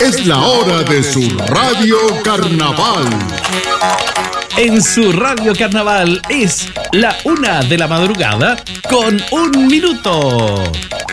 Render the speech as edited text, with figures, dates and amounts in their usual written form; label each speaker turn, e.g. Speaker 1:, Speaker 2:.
Speaker 1: Es la hora de su Radio Carnaval.
Speaker 2: En su Radio Carnaval es la 1 de la madrugada con 1 minuto.